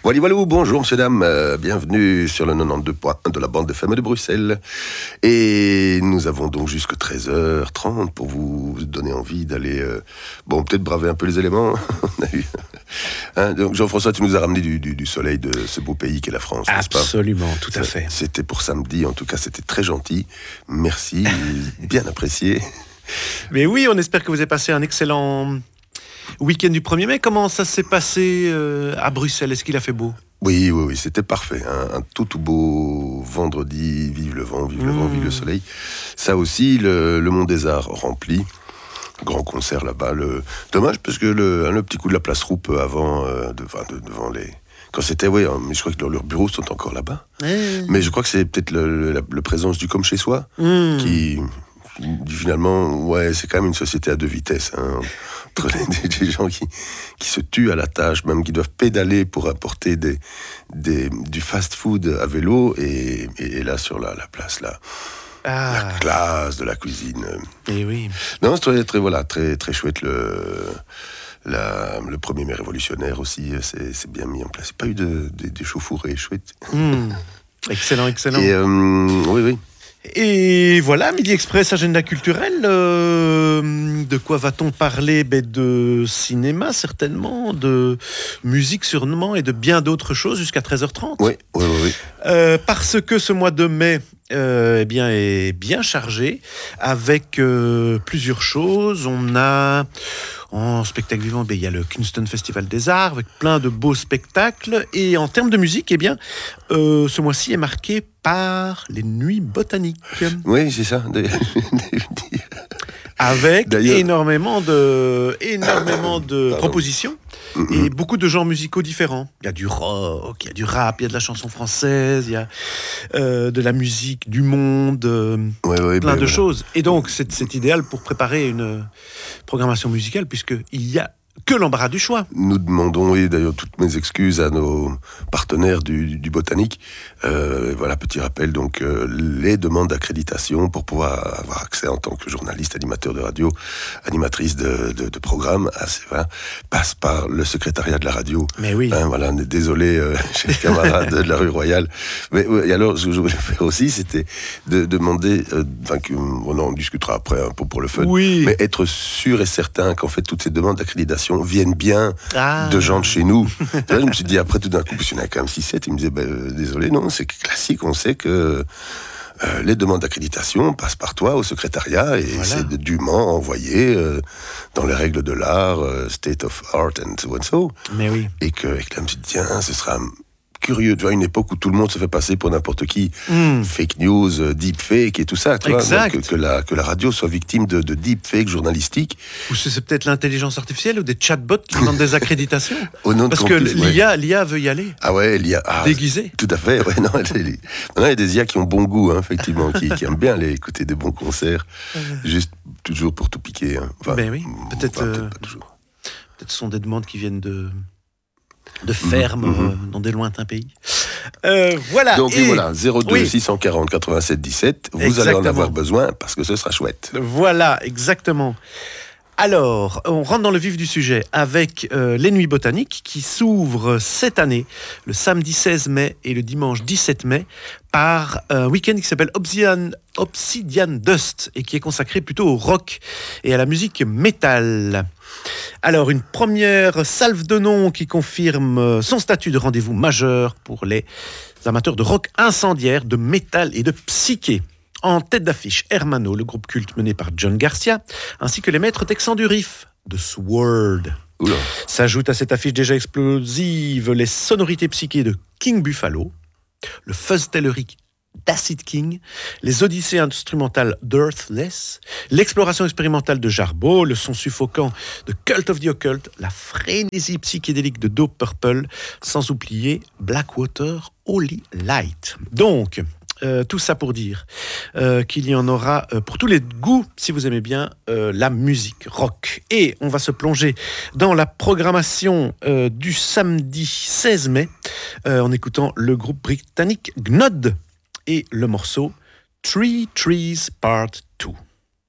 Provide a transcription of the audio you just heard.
Wally Walou, bonjour monsieur, dame, bienvenue sur le 92.1 de la bande FM de Bruxelles. Et nous avons donc jusqu'à 13h30 pour vous donner envie d'aller, peut-être braver un peu les éléments. On a eu, donc Jean-François, tu nous as ramené du soleil de ce beau pays qu'est la France, n'est-ce pas ? Absolument, tout à fait. C'était pour samedi, en tout cas c'était très gentil. Merci, bien apprécié. Mais oui, on espère que vous avez passé un excellent week-end du 1er mai. Comment ça s'est passé à Bruxelles ? Est-ce qu'il a fait beau ? Oui, c'était parfait. Un tout beau vendredi. Vive le vent, vive le soleil. Ça aussi, le Mont des Arts rempli. Grand concert là-bas. Dommage, parce que le petit coup de la place Roupe avant, devant les... Quand c'était, mais je crois que leurs bureaux sont encore là-bas. Mais je crois que c'est peut-être la présence du comme chez soi qui... Finalement, c'est quand même une société à deux vitesses. Entre des gens qui se tuent à la tâche, même qui doivent pédaler pour apporter du fast-food à vélo, et là, sur la place, là, la classe de la cuisine. Et oui. Non, c'est très, très chouette. Le 1er mai révolutionnaire aussi, c'est bien mis en place. Il n'y a pas eu des chauffourées chouettes. Excellent. Et, oui. Et voilà, Midi Express, agenda culturel. De quoi va-t-on parler ? De cinéma, certainement, de musique, sûrement, et de bien d'autres choses jusqu'à 13h30. Oui. Parce que ce mois de mai est bien chargé, avec plusieurs choses. On a... En spectacle vivant, il y a le Kingston Festival des Arts, avec plein de beaux spectacles. Et en termes de musique, ce mois-ci est marqué par les Nuits Botaniques. Oui, c'est ça. Avec énormément de propositions et beaucoup de genres musicaux différents. Il y a du rock, il y a du rap, il y a de la chanson française, il y a de la musique du monde, plein de choses. Et donc, c'est idéal pour préparer une programmation musicale, puisqu'il y a que l'embarras du choix. Nous demandons, et d'ailleurs toutes mes excuses à nos partenaires du Botanique. Petit rappel, donc les demandes d'accréditation pour pouvoir avoir accès en tant que journaliste, animateur de radio, animatrice de programme, passe par le secrétariat de la radio. Mais oui. Désolé, chers camarades de la rue Royale. Mais alors, ce que je voulais faire aussi, c'était de demander, on en discutera après un peu pour le fun, mais être sûr et certain qu'en fait toutes ces demandes d'accréditation viennent bien de gens de chez nous. Là, je me suis dit, après, tout d'un coup, parce qu'il y en a quand même 6-7, il me disait, désolé, non, c'est classique, on sait que les demandes d'accréditation passent par toi au secrétariat, et c'est dûment envoyé dans les règles de l'art, state of art and so and so. Mais oui. Et que là, je me suis dit, tiens, ce sera... curieux, tu vois, une époque où tout le monde se fait passer pour n'importe qui, fake news, deepfake et tout ça, tu vois, que la radio soit victime de deepfake journalistique. Ou c'est peut-être l'intelligence artificielle ou des chatbots qui demandent des accréditations. Parce que l'IA veut y aller. L'IA. Déguisée. Tout à fait, Maintenant, il y a des IA qui ont bon goût, effectivement, qui aiment bien aller écouter des bons concerts, juste toujours pour tout piquer. Peut-être pas toujours. Peut-être ce sont des demandes qui viennent de fermes dans des lointains pays. Donc voilà, 02 640 87 17, vous allez en avoir besoin parce que ce sera chouette. Voilà, exactement. Alors, on rentre dans le vif du sujet avec les Nuits Botaniques qui s'ouvrent cette année, le samedi 16 mai et le dimanche 17 mai, par un week-end qui s'appelle Obsidian Dust et qui est consacré plutôt au rock et à la musique métal. Alors, une première salve de noms qui confirme son statut de rendez-vous majeur pour les amateurs de rock incendiaire, de métal et de psyché. En tête d'affiche, Hermano, le groupe culte mené par John Garcia, ainsi que les maîtres texans du riff, The Sword. Oula. S'ajoutent à cette affiche déjà explosive les sonorités psychées de King Buffalo, le fuzztellerie d'Acid King, les odyssées instrumentales d'Earthless, l'exploration expérimentale de Jarbo, le son suffocant de Cult of the Occult, la frénésie psychédélique de Dope Purple, sans oublier Blackwater Holy Light. Donc, tout ça pour dire qu'il y en aura pour tous les goûts, si vous aimez bien la musique rock. Et on va se plonger dans la programmation du samedi 16 mai en écoutant le groupe britannique Gnod et le morceau Three Trees Part 2.